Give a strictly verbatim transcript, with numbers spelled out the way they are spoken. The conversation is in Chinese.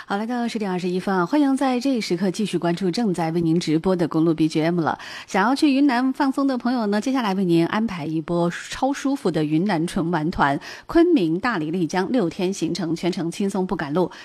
好，来到十点二十一分啊，欢迎在这一时刻继续关注正在为您直播的公路 B G M 了。想要去云南放松的朋友呢，接下来为您安排一波超舒服的云南纯玩团，昆明、大理、丽江六天行程，全程轻松不赶路，